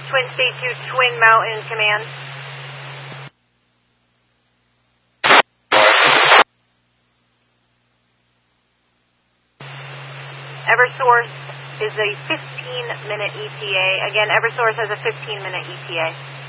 Twin State 2, Twin Mountain Command. Eversource is a 15-minute ETA. Again, Eversource has a 15-minute ETA.